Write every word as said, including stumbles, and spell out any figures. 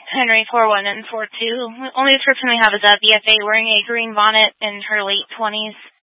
Henry four one and four two. Only description we have is a B F A wearing a green bonnet in her late twenties.